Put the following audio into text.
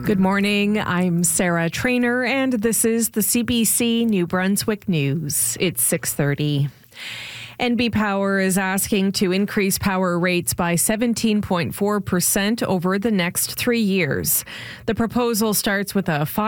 Good morning. I'm Sarah Trainer, and this is the CBC New Brunswick News. It's 6:30. NB Power is asking to increase power rates by 17.4% over the next 3 years. The proposal starts with a